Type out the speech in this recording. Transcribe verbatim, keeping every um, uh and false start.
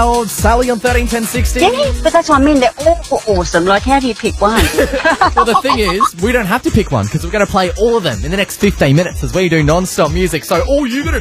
Wild, Sally on thirteen ten sixty. Yeah, but that's what I mean. They're all awesome. Like, how do you pick one? Well, the thing is, we don't have to pick one because we're going to play all of them in the next fifteen minutes as we do non-stop music. So all you got to